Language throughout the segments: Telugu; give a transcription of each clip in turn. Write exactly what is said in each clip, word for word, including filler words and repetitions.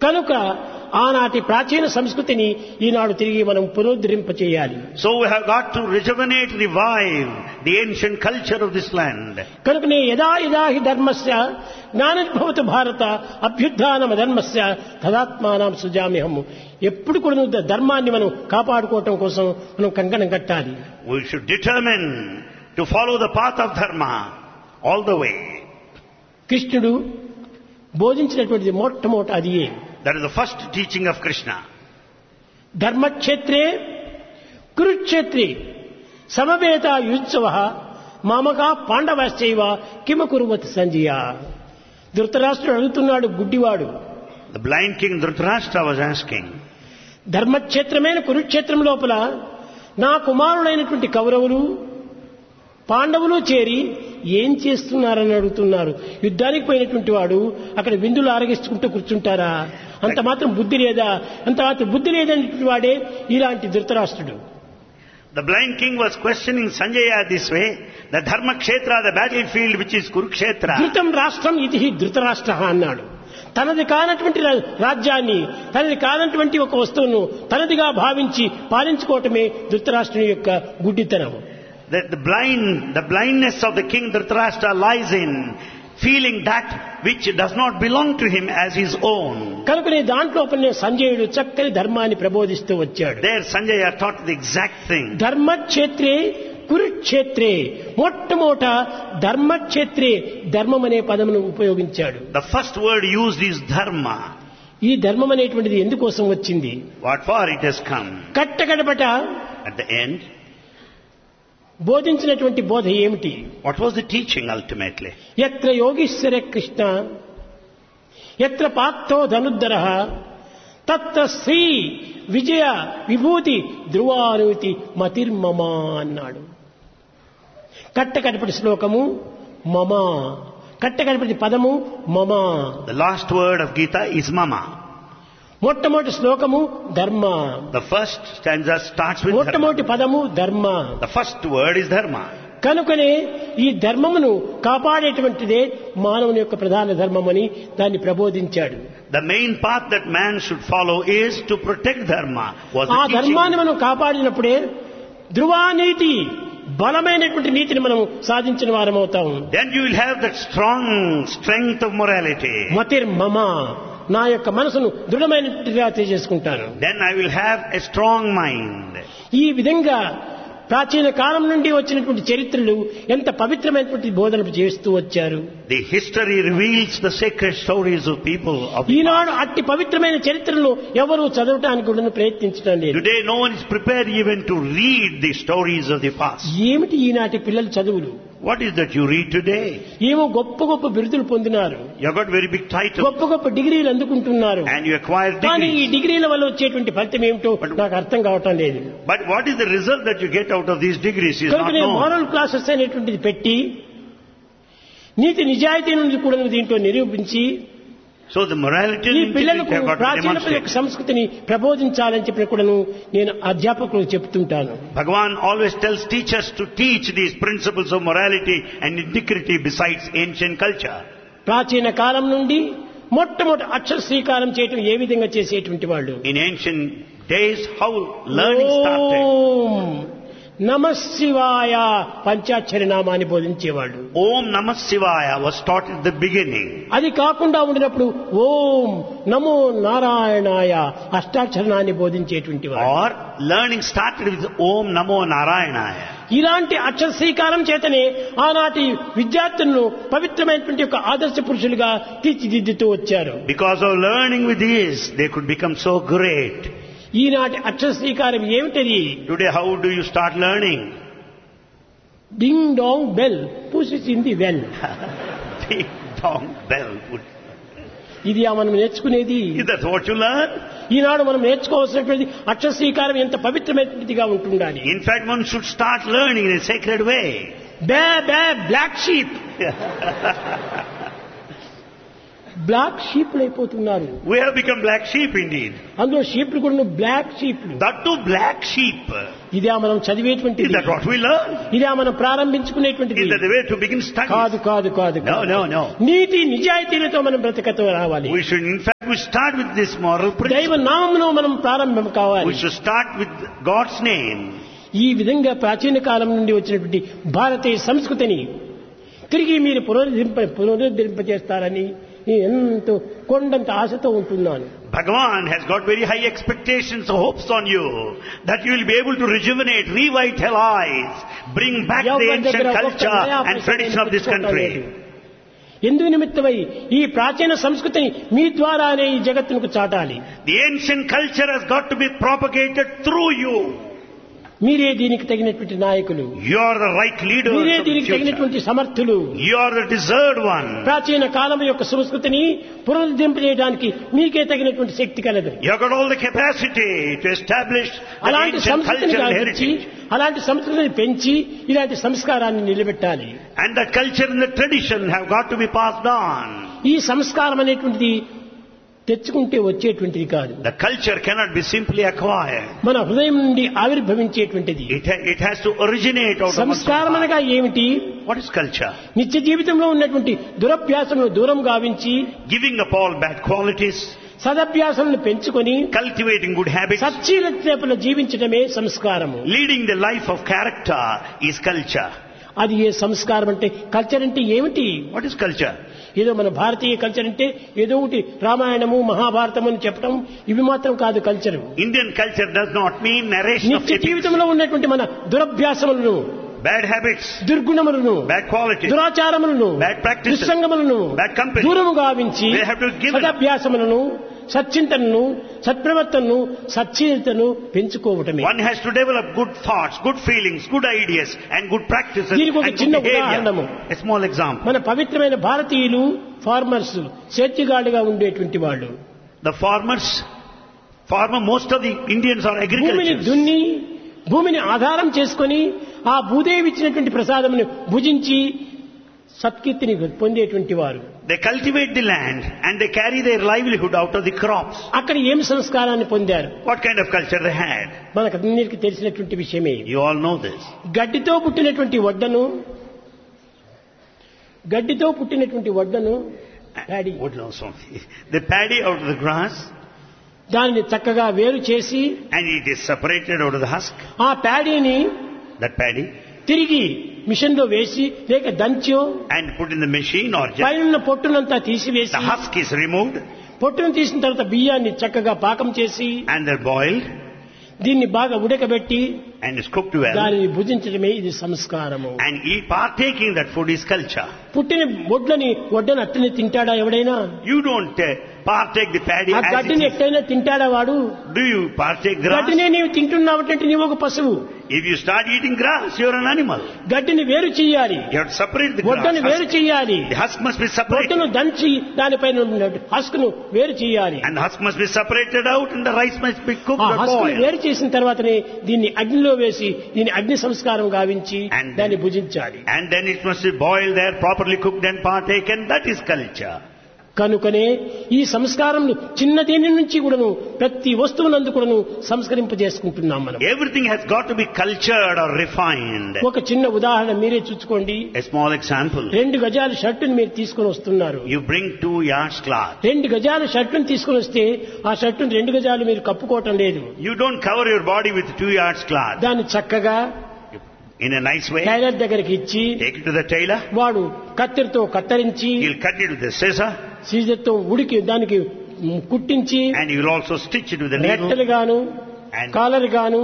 కనుక ఆనాటి ప్రాచీన సంస్కృతిని ఈనాడు తిరిగి మనం పునరుద్ధరింప చేయాలి. So we have got to rejuvenate, revive the ancient culture of this land. కనుకనే యదా యదా హి ధర్మస్య జ్ఞానోద్భవతు భారత అభ్యుత్థానమ ధర్మస్య తదాత్మానం సృజామ్యహం. ఎప్పుడు కూడా ధర్మాన్ని మనం కాపాడుకోవటం కోసం మనం కంకణం కట్టాలి. We should determine to follow the path of dharma all the way. కృష్ణుడు బోధించినటువంటిది మొట్టమొదట అదియే. That is the first teaching of Krishna. ధర్మక్షేత్రే కురుక్షేత్రే సమవేత యుత్సవః మామకా పాండవశ్చైవ కిమ కుర్వత్ Sanjaya. ధృతరాష్ట్రుడు అడుగుతున్నాడు, గుడ్డివాడు. The blind king Dhritarashtra was asking, ధర్మక్షేత్రమైన కురుక్షేత్రం లోపల నా కుమారులైనటువంటి కౌరవులు పాండవులు చేరి ఏం చేస్తున్నారని అడుగుతున్నారు. యుద్ధానికి పోయినటువంటి వాడు అక్కడ విందులు ఆరగిస్తుంటూ కూర్చుంటారా? అంత మాత్రం బుద్ధి లేదా? అంత మాత్రం బుద్ధి లేదనేటువంటి వాడే ఇలాంటి ధృతరాష్ట్రుడు. the blind king was questioning Sanjaya this way, the dharma kshetra, the battlefield which is Kurukshetra. ధృతం రాష్ట్రం ఇది ధృతరాష్ట్ర అన్నాడు. తనది కానటువంటి రాజ్యాన్ని, తనది కానటువంటి ఒక వస్తువును తనదిగా భావించి పాలించుకోవటమే ధృతరాష్ట్రుని యొక్క గుడ్డితనం. That the blind, the blindness of the king Dhritarashtra lies in feeling that which does not belong to him as his own. కనుకనే దాంట్లోపలనే సంజయుడు చక్కని ధర్మాన్ని ప్రబోధిస్తూ వచ్చాడు. There Sanjaya taught the exact thing. ధర్మక్షేత్రే కురుక్షేత్రే, మొట్టమొదట ధర్మక్షేత్రే ధర్మం అనే పదమును ఉపయోగించాడు. The first word used is dharma. ఈ ధర్మం అనేటువంటిది ఎందుకోసం వచ్చింది? What for it has come? కట్టకడపట At the end, బోధించినటువంటి బోధ ఏమిటి? what was the teaching ultimately? యత్ర Yogeeshwara Krishna యత్ర పార్థో ధనుద్ధరః తత్ర శ్రీ విజయ విభూతి ధ్రువానుతి మతిర్మమ అన్నాడు. కట్టకడపటి శ్లోకము మమ, కట్టకడపటి పదము మమ. The last word of Gita is mama. మొట్టమొదటి శ్లోకము ధర్మ, The first stanza starts with మొట్టమొదటి dharma. పదము ధర్మ. The first word is dharma. కనుకనే ఈ ధర్మమును కాపాడేటువంటిదే మానవుని యొక్క ప్రధాన ధర్మమని దాన్ని ప్రబోధించాడు. The main path that man should follow is to protect dharma. Was ఆ the teaching. ధర్మాన్ని మనం కాపాడినప్పుడే ధ్రువానీతి, బలమైనటువంటి నీతిని మనం సాధించిన వారమవుతాం. Then you will have that strong strength of morality. మతిర్మమ, నా యొక్క మనసును దృఢమైనట్టుగా చేసుకుంటాను. Then I will have a strong mind. ఈ విధంగా ప్రాచీన కాలం నుండి వచ్చినటువంటి చరిత్రలు ఎంత పవిత్రమైనటువంటి బోధనలు చేస్తూ వచ్చారు. The history reveals the sacred stories of people of the ఈనాడు అట్టి పవిత్రమైన చరిత్రను ఎవరు చదవటానికి కూడా ప్రయత్నించడం లేదు. Today no one is prepared even to read the stories of the past. ఏమిటి ఈనాటి పిల్లల చదువులు? What is that you read today? ఏమో గొప్ప గొప్ప బిరుదులు పొందినారు, You have got very big titles గొప్ప గొప్ప డిగ్రీలు అందుకుంటున్నారు. and you acquire కానీ ఈ degrees. డిగ్రీల వల్ల వచ్చేటువంటి ఫలితం ఏమిటో నాకు అర్థం కావటం లేదు. But what is the result that you get out of these degrees is కనుక not నేను known. మోరల్ క్లాసెస్ అనేటువంటిది పెట్టి నీతి నిజాయితీ నుండి కూడా దీంట్లో నిరూపించి So the morality ఈ and పిల్లలకు integrity have got to ప్రాచీన demonstrate. సంస్కృతిని ప్రబోధించాలని చెప్పి కూడాను నేను అధ్యాపకులకు చెప్తుంటాను. Bhagavan always tells teachers to teach these principles of morality and integrity besides ancient culture. ప్రాచీన కాలం నుండి మొట్టమొదటి అక్షర శ్రీకారం చేయటం ఏ విధంగా చేసేటువంటి వాళ్ళు? In ancient days, how learning started. ఓం నమ శివాయ పంచాక్షరి నామాన్ని బోధించేవాళ్ళు. Om Namah Shivaya was taught at the beginning. అది కాకుండా ఉండినప్పుడు ఓం నమో నారాయణాయ అష్టాక్షరణాన్ని బోధించేటువంటి వాడు. Or learning started with Om Namo Narayanaya. ఇలాంటి అక్షర శ్రీకారం చేతనే ఆనాటి విద్యార్థులను పవిత్రమైనటువంటి ఒక ఆదర్శ పురుషులుగా తీర్చిదిద్దుతూ వచ్చారు. Because of learning with this, they could become so great. ఈనాటి అక్షర శ్రీకారం ఏమిటది? Today, how do you start learning? Ding dong bell pushes in the well. Ding dong bell. Put- ఇది మనం నేర్చుకునేది. Is that what you learn? ఈనాడు మనం నేర్చుకోవాల్సినటువంటి అక్షర శ్రీకారం ఎంత పవిత్రమైనదిగా ఉంటుండాలి. In fact, one should start learning in a sacred way. Bay bay black sheep, black షీప్లు అయిపోతున్నారు. We have become black sheep indeed. అందులో షీప్లు కూడా black షీప్లు. That too black sheep. ఇదే మనం చదివేటువంటిది. Is that what we learn? ఇదే మనం ప్రారంభించుకునేటువంటిది. Is that the way to begin studies? కాదు కాదు కాదు. No, no, no. నీతి నిజాయితీలతో మనం బ్రతకతో రావాలి. We should, in fact, we start with this moral principle. దైవ నామములో మనం ప్రారంభం కావాలి. We should start with God's name. ఈ విధంగా ప్రాచీన కాలం నుండి వచ్చినటువంటి భారతీయ సంస్కృతిని తిరిగి మీరు పునరుద్ధరింప పునరుద్ధరింపజేస్తారని నేను ఎంతో కొండంత ఆశతో ఉంటున్నాను. Bhagavan has got very high expectations, hopes on you, that you will be able to rejuvenate, revitalize, bring back the ancient culture and tradition of this country. ఎందు నిమిత్తమై ఈ ప్రాచీన సంస్కృతిని మీ ద్వారానే ఈ జగత్తుకు చాటాలి. The ancient culture has got to be propagated through you. మీరే దీనికి తగినటువంటి నాయకులు. You are the right leaders మీరే of the దీనికి తగినటువంటి future. సమర్థులు. You are the deserved one. ప్రాచీన కాలం యొక్క సంస్కృతిని పునరుద్ధరింపజేయడానికి మీకే తగినటువంటి శక్తి కలదు. You have got all the capacity to establish the అలాంటి ancient సంస్కృతిని cultural గావించి heritage. అలాంటి సంస్కృతిని పెంచి ఇలాంటి సంస్కారాన్ని నిలబెట్టాలి. And the culture and the tradition have got to be passed on. ఈ సంస్కారం అనేటువంటిది తెచ్చుకుంటే వచ్చేటువంటిది కాదు. The culture cannot be simply acquired. మన హృదయం నుండి ఆవిర్భవించేటువంటిది. It, ha- it has to originate out of సంస్కారం one's అనగా ఏమిటి? heart. What is culture? నిత్య జీవితంలో ఉన్నటువంటి దురభ్యాసములను దూరం గావించి Giving up all bad qualities, సదభ్యాసములను పెంచుకొని cultivating good habits, సచ్చీలతలో జీవించడమే సంస్కారము. leading the life of character is culture. అది ఏ సంస్కారం అంటే కల్చర్ అంటే ఏమిటి? What is culture? ఏదో మన భారతీయ కల్చర్ అంటే ఏదో ఒకటి రామాయణము మహాభారతము అని చెప్పడం ఇవి మాత్రం కాదు culture. Indian culture does not mean narration of నిత్య epics, జీవితంలో ఉన్నటువంటి మన దురభ్యాసములను, bad habits, దుర్గుణములను, bad qualities, దురాచారములను, bad practices, దుస్సంగములను bad company. దూరము గావించి They have to give it. సదభ్యాసములను, సచ్చింతనను, సత్ప్రవర్తనను, సచ్చీలతను పెంచుకోవటమే. One has to develop good thoughts, good feelings, good ideas and good practices దీనికి ఒక and చిన్న good behavior. ఉదాహరణము. A small example. మన పవిత్రమైన భారతీయులు ఫార్మర్స్ సేద్యగాళ్ళుగా ఉండేటువంటి వాళ్ళు. The farmers, farmer, most of the Indians are భూమిని agriculturists. దున్ని భూమిని ఆధారం చేసుకొని ఆ భూదేవి ఇచ్చినటువంటి ప్రసాదమును భుజించి సత్కీర్తిని పొందేటువంటి వారు. They cultivate the land and they carry their livelihood out of the crops. అక్కడ ఏం సంస్కారాన్ని పొందారు? What kind of culture they had? మనకు అందరికీ తెలిసినటువంటి విషయమే. You all know this. గడ్డితో పుట్టినటువంటి వడ్డను గడ్డితో పుట్టినటువంటి వడ్డను paddy What else? The paddy out of the grass దానిని చక్కగా వేరు చేసి and it is separated out of the husk. ఆ ప్యాడీని That paddy తిరిగి మిషన్ లో వేసి లేక దంచో and put in the machine or just పైన పొట్టునంతా తీసివేసి the husk is removed పొట్టును తీసిన తర్వాత బియ్యాన్ని చక్కగా పాకం చేసి and they're boiled దీన్ని బాగా ఉడకబెట్టి and is cooked well దానిని భుజించడమే ఇది సంస్కారము. and eat, partaking that food is culture. పుట్టిన వడ్లని వడ్డను అట్టని తింటాడా ఎవడైనా? You don't uh, partake the paddy ఆ as it గడ్డిని is. ఎట్టయినా తింటాడా వాడు? Do you partake grass? గడ్డినే నీవు తింటున్నావంటే నీవు ఒక పశువు. If you start eating grass, you're an animal. గడ్డిని వేరు చేయాలి, You have to separate the వడ్డను grass. వేరు చేయాలి, The husk must be separated. పొట్టును దంచి దానిపైన ఉన్న హస్కును వేరు చేయాలి. And the husk must be separated out and the rice must be cooked ఆ or హస్కును boiled. వేరు చేసిన తర్వాతనే దీన్ని అగ్నిలో వేసి దీన్ని అగ్ని సంస్కారం గావించి And దాన్ని భుజించాలి. And then it must be boiled there, properly cooked and partaken. That is culture. కనుకనే ఈ సంస్కారం చిన్న దీని నుంచి కూడాను ప్రతి వస్తువునందు కూడాను సంస్కరింపజేసుకుంటున్నాం మనం. Everything has got to be cultured or refined. ఒక చిన్న ఉదాహరణ మీరే చూసుకోండి. A small example. రెండు గజాల షర్టును మీరు తీసుకొని వస్తున్నారు. You bring two yards cloth. రెండు గజాల షర్టును తీసుకొని వస్తే ఆ షర్టును రెండు గజాలు మీరు కప్పుకోవటం లేదు. You don't cover your body with two yards cloth. దాన్ని చక్కగా In a nice way, tailor దగ్గరికి ఇచ్చి take it to the tailor. వాడు కత్తెరతో కత్తిరించి He'll cut it with the scissor సీజర్తో ఉడికి దానికి కుట్టించి and he will also stitch it with the needle. రెట్టెలు గాను And కాలర్ గాను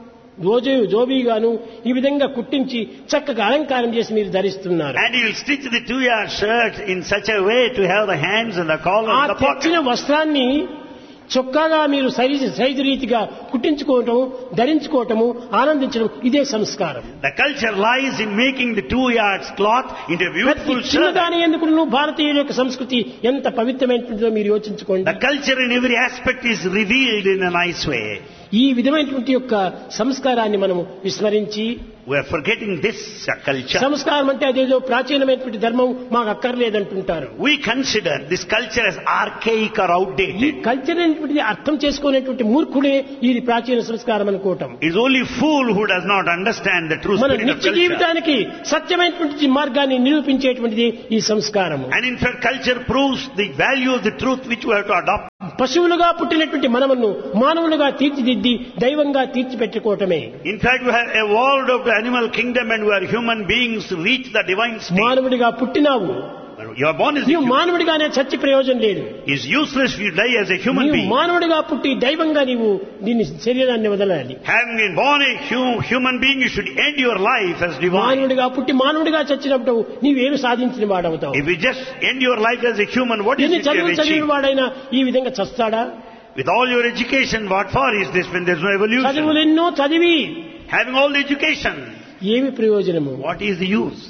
రోజు జోబీ గాను ఈ విధంగా కుట్టించి చక్కగా అలంకారం చేసి మీరు ధరిస్తున్నారు. And he will stitch the two yard shirt in such a way to have the hands and the collar ఆ and the తెచ్చిన pocket. వస్త్రాన్ని చొక్కాగా మీరు సైజు సైజు రీతిగా కుట్టించుకోవటం, ధరించుకోవటము, ఆనందించడం ఇదే సంస్కారం. The culture lies in making the two yards cloth into a ప్రతి beautiful shirt. చిన్నదాని ఎందుకు భారతీయుల యొక్క సంస్కృతి ఎంత పవిత్రమైనదో మీరు యోచించుకోండి. The culture in every aspect is revealed in a nice way. ఈ విధమైనటువంటి యొక్క సంస్కారాన్ని మనము విస్మరించి We are forgetting this uh, culture. సంస్కారం అంటే అదేదో ప్రాచీనమైనటువంటి ధర్మం మాకు అక్కర్లేదంటుంటారు. We consider this culture as archaic or ఈ outdated. కల్చర్ అనేటువంటిది అర్థం చేసుకునేటువంటి మూర్ఖుడే ఇది ప్రాచీన సంస్కారం అనుకోవటం. It's only fool who does not understand the true మన spirit of నిత్య culture. జీవితానికి సత్యమైనటువంటి మార్గాన్ని నిరూపించేటువంటిది ఈ సంస్కారము. And in fact, culture proves the value of the truth which we have to adopt. పశువులుగా పుట్టినటువంటి మనమును మానవులుగా తీర్చిదిద్ది దైవంగా తీర్చిపెట్టుకోవటమే. In fact, we have evolved out of the animal kingdom and we are human beings to reach the divine state. మానవుడిగా పుట్టినావు, You are born as a నీవు human. మానవుడిగానే చచ్చి ప్రయోజనం లేదు. It's useless if you die as a human నీవు being. మానవుడిగా పుట్టి దైవంగా నీవు దీని శరీరాన్ని వదలాలి. Having been born a hu- human being, you should end your life as divine. మానవుడిగా పుట్టి మానవుడిగా చచ్చినప్పుడు నీవేమి సాధించిన వాడవుతావు. If you just end your life as a human, what is ఎన్ని it you have చదువులు చదివిన achieved? వాడైనా ఈ విధంగా చస్తాడా? With all your education, what for is this when there is no evolution? చదువులు ఎన్నో చదివి Having all the education, ఏమి ప్రయోజనము? what is the use?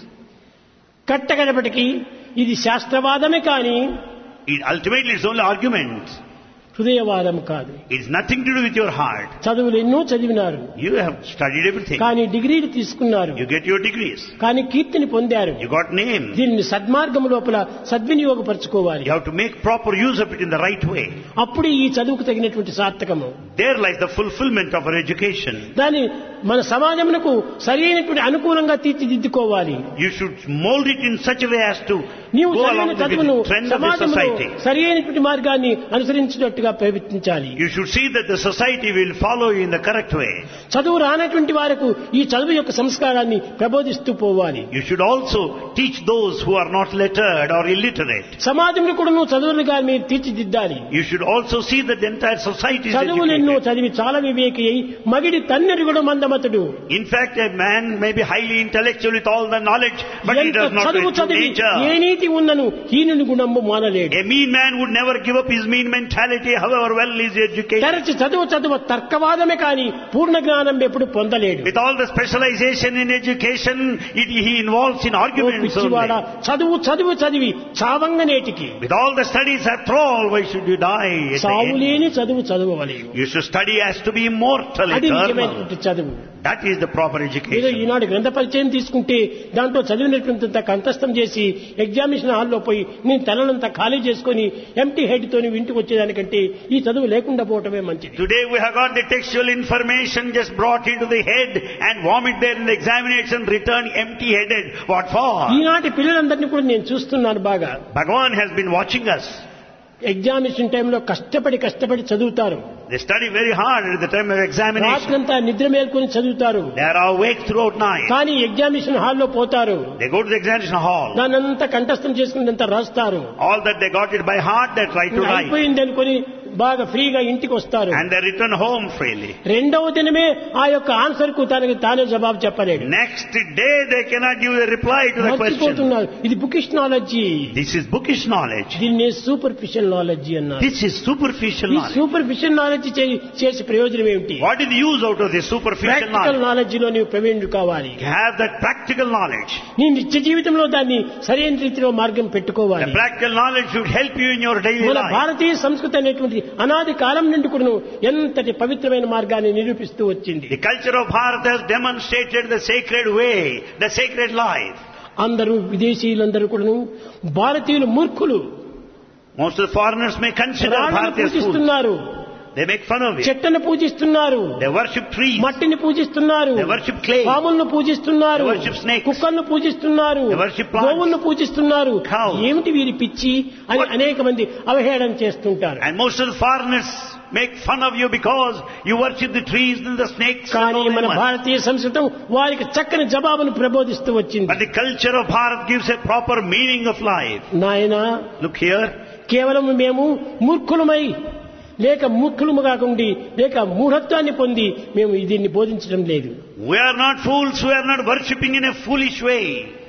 కట్టగడపటికి ఇది శాస్త్రవాదమే కానీ It, ultimately, it's only argument. హృదయవాదం కాదు. It's nothing to do with your heart. చదువులు ఎన్నో చదివినారు, You have studied everything. కానీ డిగ్రీలు తీసుకున్నారు, You get your degrees. కానీ కీర్తిని పొందారు. You got name. దీన్ని సద్మార్గం లోపల సద్వినియోగపరచుకోవాలి. You have to make proper use of it in the right way. అప్పుడు ఈ చదువుకు తగినటువంటి సార్థకము. There lies the fulfillment of our education. దాన్ని మన సమాజమునకు సరైనటువంటి అనుకూలంగా తీర్చిదిద్దుకోవాలి. You should mold it in such a way as to నీవు go చదివిన along with చదువును the trend of the సమాజంలో society. సరైనటువంటి మార్గాన్ని అనుసరించినట్టుగా ప్రయత్నించాలి. You should see that the society will follow you in the correct way. చదువు రానటువంటి వారికి ఈ చదువు యొక్క సంస్కారాన్ని ప్రబోధిస్తూ పోవాలి. You should also teach those who are not lettered or illiterate. సమాజంలో కూడా నువ్వు చదువులుగా మీరు తీర్చిదిద్దాలి. You should also see that the entire society is చదువులెన్నో educated. చదివి చాలా వివేకి అయి మగిడి తన్నెడు కూడా మందమతుడు. In fact, a man may be highly intellectual with all the knowledge, but he ఎంత does not చదువు know true చదివి nature. ఏ నీతి ఉన్నను హీనుని గుణము మానలేడు. A mean man would never give up his mean mentality, however well he is educated. తరచి చదువు చదువు తర్కవాదమే కాని పూర్ణ జ్ఞానం ఎప్పుడు పొందలేడు. With all the specialization in education, it, he involves in oh arguments పిచ్చివాడా, only. చదువు చదువు చదివి చావంగ నేటికి With all the studies after all, why should you die at the చావు end? లేని చదువు చదువవలేవు. You should study as to be immortal, అది eternal. నిజమైనటువంటి చదువు. That is the proper ఏదో education. ఈనాడు గ్రంథ పరిచయం తీసుకుంటే దాంట్లో చదివినటువంటి కంఠస్థం చేసి ఎగ్జామినేషన్ హాల్లో పోయి నేను తలనంతా ఖాళీ చేసుకుని ఎంటీ హెడ్ తోని ఇంటికి వచ్చేదానికంటే ఈ చదువు లేకుండా పోవటమే మంచిది. Today we have got the textual information just brought into the head and vomit there in the examination, return empty-headed. What for? ఈనాటి పిల్లలందరినీ కూడా నేను చూస్తున్నాను బాగా. Bhagavan has been watching us. Examination టైంలో కష్టపడి కష్టపడి చదువుతారు. They study very hard at the time of examination. రాత్రంతా నిద్ర మేల్కొని చదువుతారు. They are awake throughout night. కానీ ఎగ్జామినేషన్ హాల్లో పోతారు. They go to the examination hall. దానంతా కంఠస్థం చేసుకున్నంత రాస్తారు. All that they got it by heart, they try to write. అయిపోయింది అనుకుని బాగా ఫ్రీగా ఇంటికి వస్తారు. And they return home freely. రెండవ దినమే ఆ యొక్క ఆన్సర్ కు తనకి తానే జవాబు చెప్పలేడు. Next day they cannot give a reply to the question. మర్చిపోతున్నారు. ఇది bookish knowledge. This is bookish knowledge. దీన్ని సూపర్ఫిషియల్ నాలెడ్జి అన్నారు. This is superficial ఈ knowledge. సూపర్ఫిషియల్ నాలెడ్జి చేసే ప్రయోజనం ఏమిటి? What is the use out of this superficial practical knowledge? Knowledge లో నీవు ప్రవీణుడు కావాలి. You have that practical knowledge. నీ నిత్య జీవితంలో దాన్ని సరైన రీతిలో మార్గం The పెట్టుకోవాలి. practical knowledge should help you in your daily మన life. భారతీయ సంస్కృతి అనేటువంటి అనాది కాలం నుండి కూడా ఎంతటి పవిత్రమైన మార్గాన్ని నిరూపిస్తూ వచ్చింది. The culture of Bharat has demonstrated the sacred way, the sacred life. అందరూ విదేశీయులందరూ కూడా భారతీయులు మూర్ఖులు. Most of the foreigners may consider రాళ్ళను Bharat as fools. పూజిస్తున్నారు, They make fun of it. చెట్టును పూజిస్తున్నారు, They worship trees. మట్టిని పూజిస్తున్నారు, They worship clay. పాములను పూజిస్తున్నారు, They worship snakes. కుక్కలను పూజిస్తున్నారు, They worship plants. గోవులను పూజిస్తున్నారు. Cows. ఏమిటి వీరి పిచ్చి అని What? అనేక మంది అవహేళన చేస్తుంటారు. And most of the foreigners make fun of you because you worship the trees and the snakes. and కానీ all మన animals. భారతీయ సంస్కృతం వారికి చక్కని జవాబును ప్రబోధిస్తూ వచ్చింది. But the culture of Bharat gives a proper meaning of life. నాయనా, Look here. కేవలం మేము మూర్ఖులమై లేక మూర్ఖులము కాకుండా లేక మూఢత్వాన్ని పొంది మేము దీన్ని బోధించడం లేదు. We are not fools, we are not worshipping in a foolish way.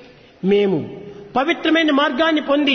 మేము పవిత్రమైన మార్గాన్ని పొంది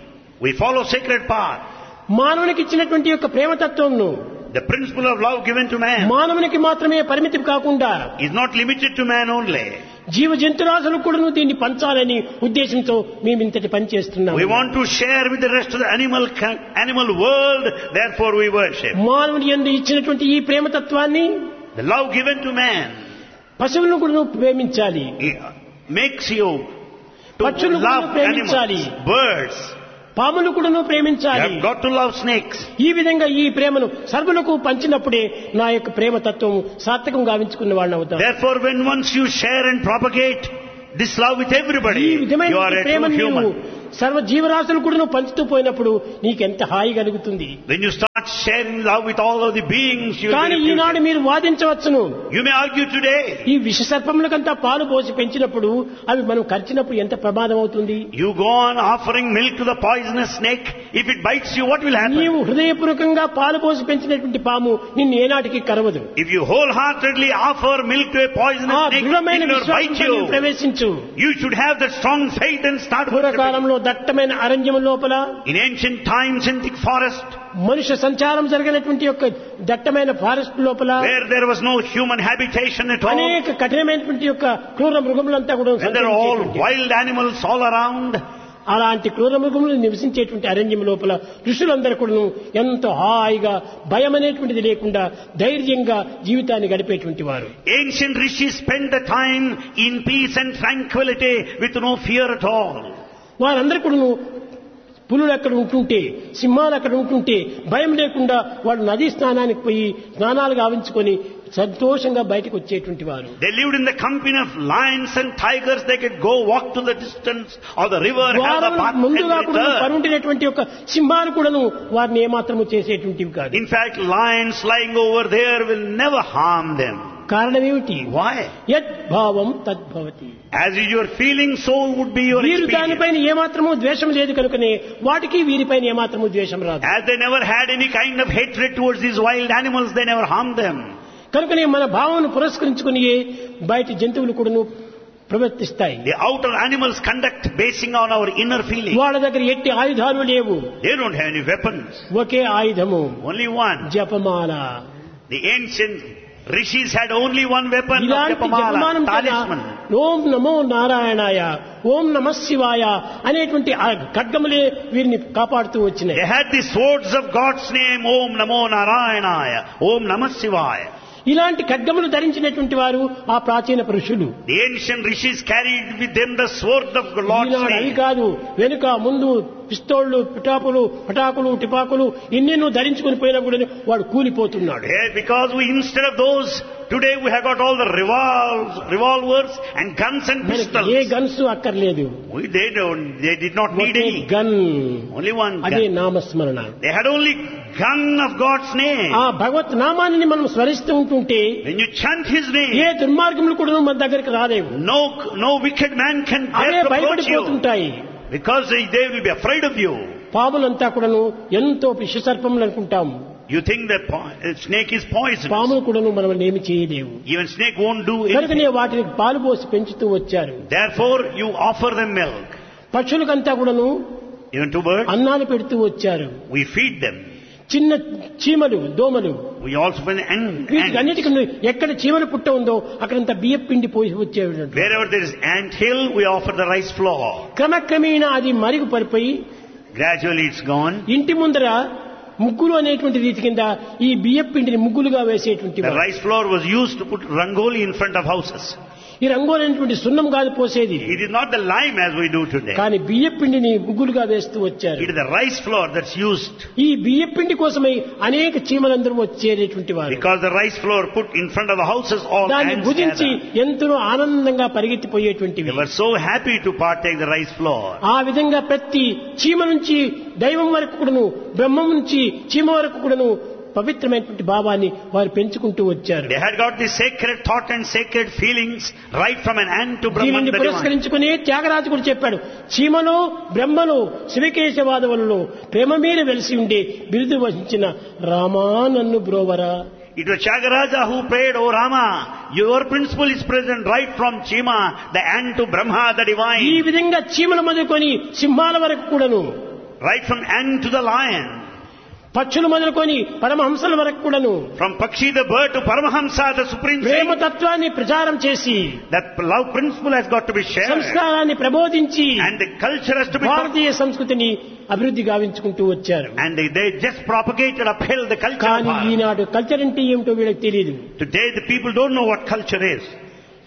We follow sacred path. మానవునికి ఇచ్చినటువంటి యొక్క ప్రేమతత్వంను The principle of love given to man మానవునికి మాత్రమే పరిమితి కాకుండా is not limited to man only. జీవ జంతురాశులకు కూడా దీన్ని పంచాలని ఉద్దేశంతో మేము ఇంతటి పని చేస్తున్నాము. We want to share with the rest of the animal animal world, therefore we worship. మానవుని యందు ఇచ్చినటువంటి ఈ ప్రేమతత్వాన్ని The love given to man, పశువులను కూడా ప్రేమించాలి. It makes you to పక్షులను కూడా love ప్రేమించాలి. animals, birds. పాములు కూడా You ప్రేమించాలి. have got to love snakes. ఈ విధంగా ఈ ప్రేమను సర్వులకు పంచినప్పుడే నా యొక్క ప్రేమ తత్వం సార్థకం గావించుకున్న వాళ్ళని అవుతాం. Therefore, when once you share and propagate this love with ఈ everybody, విధమైన you are a true ప్రేమను నీవు human. సర్వ జీవరాశులు కూడా పంచుతూ పోయినప్పుడు నీకెంత హాయి కలుగుతుంది. When you start sharing love with all of the beings, you will కానీ be ఈనాడు reputed. మీరు వాదించవచ్చును. You may argue today. ఈ విష సర్పములకంతా పాలు పోసి పెంచినప్పుడు అవి మనం కరిచినప్పుడు ఎంత ప్రమాదం అవుతుంది. You go on offering milk to the poisonous snake. If it bites you, what will happen? నీవు హృదయపూర్వకంగా పాలు పోసి పెంచినటువంటి పాము నిన్ను ఏనాటికి కరవదు. If you wholeheartedly offer milk to a ఆ poisonous snake, it దృఢమైన will bite విశ్వాసంతో నీవు you. ప్రవేశించు. You should have that strong faith and start worshipping. పూర్వకాలంలో దట్టమైన అరణ్యం లోపల In ancient times in thick forest, మనుష్య సంచారం జరిగినటువంటి యొక్క దట్టమైన ఫారెస్ట్ లోపల where there was no human habitation at all, అనేక కఠినమైనటువంటి యొక్క క్రూర మృగములంతా కూడా when there are all సంచరించేటువంటి wild animals all around, అలాంటి క్రూర మృగములు నివసించేటువంటి అరణ్యం లోపల ఋషులందరూ కూడా ఎంతో హాయిగా భయం అనేటువంటిది లేకుండా ధైర్యంగా జీవితాన్ని గడిపేటువంటి వారు. ancient rishis spent the time in peace and tranquility with no fear at all. వారందరూ కూడా పులులు అక్కడ ఉంటుంటే, సింహాలు అక్కడ ఉంటుంటే భయం లేకుండా వాళ్ళు నదీ స్నానానికి పోయి స్నానాలు గావించుకొని సంతోషంగా బయటకు వచ్చేటువంటి వారు. They lived in the company of lions and tigers. They could go walk to the distance of the river, have the bath and ముందుగా కూడా return. పరుండినటువంటి యొక్క సింహాలు కూడాను వారిని ఏమాత్రము చేసేటువంటివి కాదు. In fact, lions lying over there will never harm them. కారణం ఏమిటి? Why? యద్భావం తద్భవతి. As is your feeling, so would be your వీరు experience. దానిపైన ఏమాత్రము ద్వేషం లేదు కనుకనే వాటికి వీరిపైన ఏమాత్రము ద్వేషం రాదు. As they never had any kind of hatred towards these wild animals, they never harmed them. కనుకనే మన భావనను పురస్కరించుకుని బయట జంతువులు కూడాను ప్రవర్తిస్తాయి. The outer animals conduct basing on our inner feeling. వాళ్ళ దగ్గర ఎట్టి ఆయుధాలు లేవు. They don't have any weapons. ఒకే ఆయుధము, Only one. జపమాల. The ancient rishis had only one weapon of ఇలాంటి Japamala, జపమానం talisman. ఓం నమో నారాయణాయ, ఓం నమ శివాయ అనేటువంటి ఆ ఖడ్గములే వీరిని కాపాడుతూ వచ్చినాయి. They had the swords of God's name, Om Namo Narayanaya, Om Namah Shivaya. ఇలాంటి ఖడ్గములు ధరించినటువంటి వారు ఆ ప్రాచీన పురుషులు. The ancient rishis carried with them the sword of Lord's ఈనాడు అవి name. కాదు, వెనుక ముందు పిస్తోళ్లు, పిటాకులు, పటాకులు, టిపాకులు ఇన్నిను ధరించుకుని పోయినా కూడా వాడు కూలిపోతున్నాడు. Yeah, because we, instead of those, today we have got all the revolvers, revolvers and guns and మనకి pistols. ఏ గన్స్ అక్కర్లేదు. We, they don't, they did not need okay any. Gun, Only one అదే gun. నామస్మరణ. They had only gun of God's name. ఆ భగవత్ నామాన్ని మనం స్మరిస్తూ ఉంటుంటే When you chant His A name, దుర్మార్గములు కూడా మన దగ్గరికి రాలేవు. no, no wicked man can away dare to approach you. భయపడిపోతుంటాయి. Because they, they will be afraid of you. పాములంతా కూడాను ఎంతో విషసర్పములు అనుకుంటాం. You think that po- uh, snake is poisonous. పాములు కూడాను మనం ఏమి చేయలేవు. Even snake won't do కనుకనే anything. వాటిని పాలు పోసి పెంచుతూ వచ్చారు. Therefore, you offer them milk. పక్షులకంతా కూడాను Even to birds, అన్నాలు పెడుతూ వచ్చారు. we feed them. చిన్న చీమలు, దోమలు, We also feed and, వీటికి and అన్నిటికీ ఎక్కడ చీమల పుట్ట ఉందో అక్కడంతా బియ్యం పిండి పోసి వచ్చేవి. wherever there is ant hill, we offer the rice flour. క్రమక్రమేణా అది మరుగు పడిపోయి Gradually, it's gone. ఇంటి ముందర ముగ్గులు అనేటువంటి రీతి కింద ఈ బియ్యం పిండిని ముగ్గులుగా వేసేటువంటి The వారు. rice flour was used to put rangoli in front of houses. ఈ రంగోలి అనేటువంటి సున్నం కాదు పోసేది, It is not the lime as we do today. కానీ బియ్యం పిండిని ముగ్గులుగా వేస్తూ వచ్చారు. It is the rice flour that's used. ఈ బియ్యం పిండి కోసమై అనేక చీమలందరూ వచ్చేటటువంటి వారు. Because the rice flour put in front of the houses, all దాన్ని ants భుజించి gather. ఎంతో ఆనందంగా పరిగెత్తిపోయేటువంటివి. They were so happy to partake the rice flour. ఆ విధంగా ప్రతి చీమ నుంచి దైవం వరకు కూడాను, బ్రహ్మం నుంచి చీమ వరకు కూడాను పవిత్రమైనటువంటి భావాన్ని వారు పెంచుకుంటూ వచ్చారు. They had got the sacred thought and sacred feelings right from an ant to Brahman దీనిని the divine. పురస్కరించుకుని త్యాగరాజు కూడా చెప్పాడు, చీమలో బ్రహ్మలో శివకేశవాదవులలో ప్రేమ మీద వెలిసి ఉండే బిరుదు వహించిన రామా నన్ను బ్రోవరా. It was Tyagaraja who prayed, "O Rama, your principle is present right from Chima, the ant to Brahma the ఈ divine, విధంగా చీమల మొదలుకొని సింహాల వరకు కూడాను, right from ant to the lion, పక్షులు మొదలుకొని పరమహంసల వరకు కూడాను from Pakshi the bird to Paramahamsa the supreme Prema saint." తత్వాన్ని ప్రచారం చేసి That love principle has got to be shared, సంస్కారాన్ని ప్రబోధించి and the culture has to be, భారతీయ సంస్కృతిని అభివృద్ధి గావించుకుంటూ వచ్చారు. and they, they just propagated, upheld the culture of కానీ Bharat. ఈనాడు కల్చర్ అంటే ఏమిటో వీళ్ళకి తెలియదు. Today the people don't know what culture is.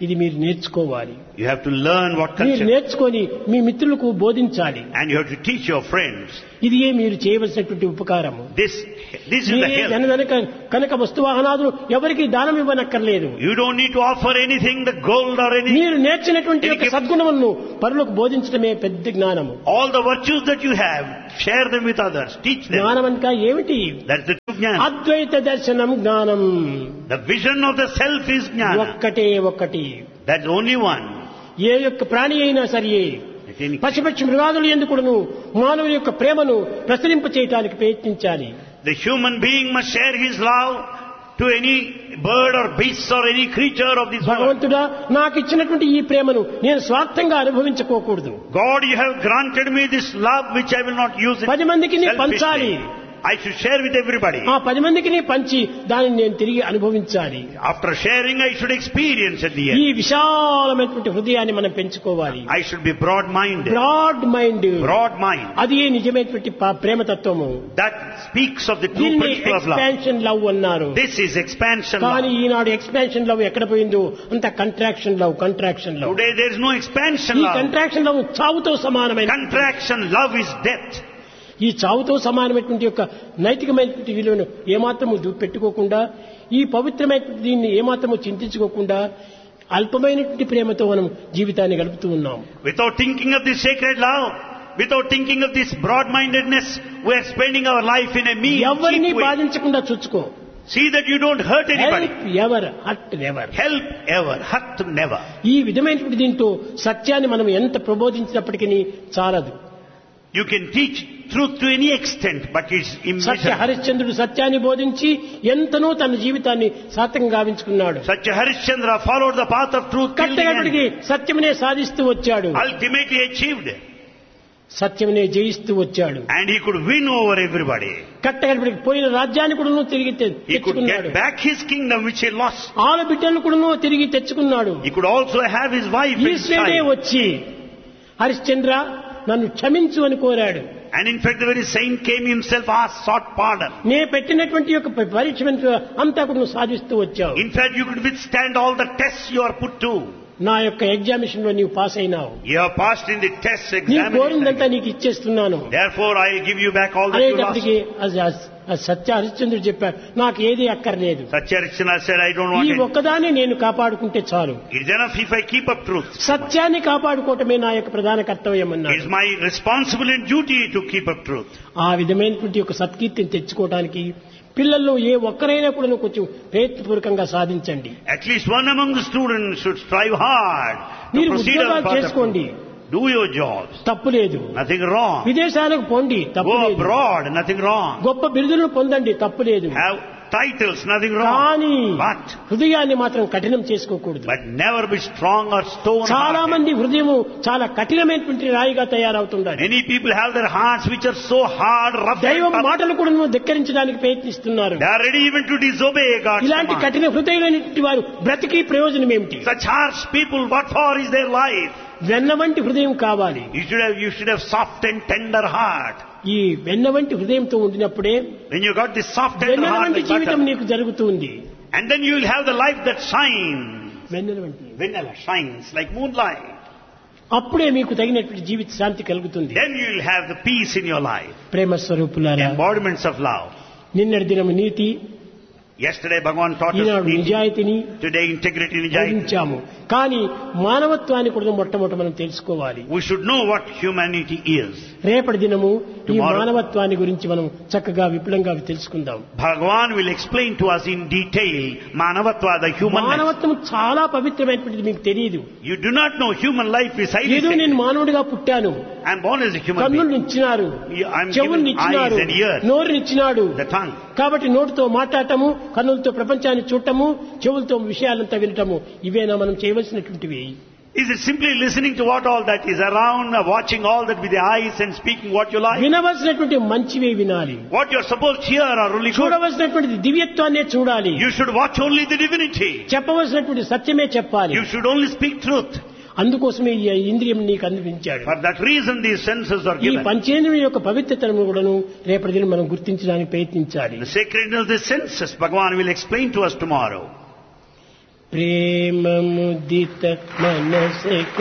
ఇది మీరు నేర్చుకోవాలి. You have to learn what మీరు culture. నేర్చుకొని మీ మిత్రులకు బోధించాలి. And you have to teach your friends. ఇది మీరు చేయవలసినటువంటి ఉపకారము. This, this is the మీరే help. ధనధనిక కనక వస్తువాహనాదులు ఎవరికి దానం ఇవ్వనక్కర్లేదు. You don't need to offer anything, the gold or anything. మీరు నేర్చినటువంటి యొక్క సద్గుణములను పరులకు బోధించడమే పెద్ద జ్ఞానము. All the virtues that you have, share them with others. Teach them. జ్ఞానం అనగా ఏమిటి? That's the true jnana. అద్వైత దర్శనం జ్ఞానం. The vision of the self is jnana. ఒక్కటే ఒక్కటి. That's only one. ఏ యొక్క ప్రాణి అయినా సరే పశుపక్షి మృగాదులు ఎందుకును మానవుని యొక్క ప్రేమను ప్రసరింప చేయడానికి ప్రయత్నించాలి. The human being must share his love to any bird or beast or any creature of this world. భగవంతుడా నాకు ఇచ్చినటువంటి ఈ ప్రేమను నేను స్వార్థంగా అనుభవించుకోకూడదు. God, you have granted me this love which I will not use it పది మందికి నీ పంచాలి. selfishly. I should share with everybody. ఆ పది మందికి నీ పంచి దానిని నేను తిరిగి అనుభవించాలి. After sharing, I should experience at the ఈ end. విశాలమైనటువంటి హృదయాన్ని మనం పెంచుకోవాలి. I should be broad-minded. Broad mind. Broad mind. అది నిజమైనటువంటి ప- ప్రేమ తత్వము. That speaks of the true దీన్ని principle of love. Expansion love అన్నారు. This is expansion కానీ love. ఈనాడు ఎక్స్పాన్షన్ లవ్ ఎక్కడ పోయిందో అంత contraction love contraction love. Today there is no expansion ఈ love. కంట్రాక్షన్ లవ్ చావుతో సమానమైన. Contraction love is death. ఈ చావుతో సమానమైనటువంటి యొక్క నైతికమైనటువంటి విలువను ఏమాత్రము పెట్టుకోకుండా ఈ పవిత్రమైనటువంటి దీన్ని ఏమాత్రము చింతించుకోకుండా అల్పమైనటువంటి ప్రేమతో మనం జీవితాన్ని గడుపుతూ ఉన్నాం. Without thinking of this sacred love, without thinking of this broad-mindedness, we are spending our life in a mean, ఎవరిని cheap way. బాధించకుండా చూసుకో. See that you don't hurt anybody. Ever hot never. Help ever, hurt never. ఈ విధమైనటువంటి దీంతో సత్యాన్ని మనం ఎంత ప్రబోధించినప్పటికీ చాలదు. You can teach truth to any extent, but it's Satya immeasurable. హరిశ్చంద్రుడు సత్యాన్ని బోధించి ఎంతనో తన జీవితాన్ని సార్థకంగా గావించుకున్నాడు. Such a Harishchandra followed the path of truth till the కట్టగడికి end. సత్యమునే సాధిస్తూ వచ్చాడు. Ultimately achieved. సత్యమునే జయిస్తూ వచ్చాడు. And he could win over everybody. కట్టగడికి పోయిన రాజ్యాన్ని కూడా తిరిగి తె- He could తెచ్చుకున్నాడు. get back his kingdom which he lost. ఆల బిడ్డలను కూడా తిరిగి తెచ్చుకున్నాడు. He could also have his wife and ఈశ్వరుడే child. వచ్చి హరిశ్చంద్ర నన్ను క్షమించు అని కోరాడు. And in fact the very saint came himself, asked, sought pardon. నే పెట్టినటువంటి యొక్క పరీక్ష అంతా కూడా నువ్వు సాధిస్తూ వచ్చావు. In fact you could withstand all the tests you are put to. నా యొక్క ఎగ్జామినేషన్ లో నీవు పాస్ అయినావు. You have passed in the test నీవు కోరిందంతా examination. నీకు ఇచ్చేస్తున్నాను Therefore I will give you back all that you lost. అనేటప్పటికీ అది- అది సత్య హరిశ్చంద్రుడు చెప్పాడు నాకు ఏది అక్కర్లేదు. Satyarishana said, I don't want ఈ it. ఒక్కదాన్ని నేను కాపాడుకుంటే చాలు. It's enough if I keep up truth. సత్యాన్ని కాపాడుకోవటమే నా యొక్క ప్రధాన కర్తవ్యం It's అన్నాడు. my responsibility and duty to keep up truth. ఆ విధమైనటువంటి యొక్క సత్కీర్తిని తెచ్చుకోవడానికి పిల్లల్లో ఏ ఒక్కరైనా కూడా కొంచెం ప్రయత్నపూర్వకంగా సాధించండి. At least one among the students should strive hard to మీరు proceed on the ఉద్యోగాలు path of చేసుకోండి, truth. Do your jobs. తప్పు లేదు. Nothing wrong. విదేశాలకు పోండి, తప్పు Go లేదు. abroad. Nothing wrong. గొప్ప బిరుదులను పొందండి, తప్పు లేదు. Have titles. Nothing wrong. కానీ But హృదయాన్ని మాత్రం కఠినం చేసుకోకూడదు. but never be strong or stone చాలా hearted. మంది హృదయము చాలా కఠినమైనటువంటి రాయిగా తయారవుతుండాలి. Many people have their hearts which are so hard, rough, దైవం and tough. మాటలు కూడా నువ్వు ధిక్కరించడానికి ప్రయత్నిస్తున్నారు. They are ready even to disobey God's ఇలాంటి command. కఠిన హృదయమైనటువంటి వారు బ్రతికి ప్రయోజనం ఏమిటి? Such harsh people, what for is their life? వెన్న వంటి హృదయం కావాలి. You should have, you should have soft and tender heart. ఈ వెన్న వంటి హృదయంతో ఉండినప్పుడే When you got this soft tender Vennela heart వంటి like జీవితం butter, నీకు జరుగుతుంది. and then you will have the life that shines. వెన్నెల వంటి Vanilla shines like moonlight. అప్పుడే మీకు తగినటువంటి జీవిత శాంతి కలుగుతుంది. Then you will have the peace in your life. ప్రేమ స్వరూపులారా, Embodiments of love. నిన్నటి దినము నీతి, Yesterday Bhagavan taught us ఈనాడు neat. నిజాయితీని Today integrity and nijayati. బోధించాము. కానీ మానవత్వాన్ని కూడా మొట్టమొదట మనం తెలుసుకోవాలి. We should know what humanity is. రేపటి దినము ఈ Tomorrow. మానవత్వాన్ని గురించి మనం చక్కగా విపులంగా తెలుసుకుందాం. Bhagavan will explain to us in detail Manavatva, the human life. మానవత్వం చాలా పవిత్రమైనటువంటిది మీకు తెలియదు. You do not know human life is highly ఏదో నేను sacred. మానవుడిగా పుట్టాను, I am born as a human కన్నులు being. ఇచ్చినారు, I am చెవుల్ని given ఇచ్చినారు, eyes and ears, నోరునిచ్చినాడు. the tongue. కాబట్టి నోటితో మాట్లాడటము, కన్నులతో ప్రపంచాన్ని చూడటము, చెవులతో విషయాలంతా వినటము, ఇవేనా మనం చేయవలసినటువంటివి? Is it simply listening to what all that is around, uh, watching all that with the eyes and speaking what you like? వినవలసినటువంటి మంచివే వినాలి. What you are supposed to hear are only good. చూడవలసినటువంటి దివ్యత్వాన్నే చూడాలి. You should watch only the divinity. చెప్పవలసినటువంటి సత్యమే చెప్పాలి. You should only speak truth. అందుకోసమే ఈ ఇంద్రియం నీకు అందించాడు. For that reason these senses are ఈ given. పంచేంద్రియం యొక్క పవిత్రతను కూడాను రేపటి దినం మనం గుర్తించడానికి ప్రయత్నించాలి. The sacredness of the senses, Bhagavan will explain to us tomorrow. Prema ముదిత మనసకు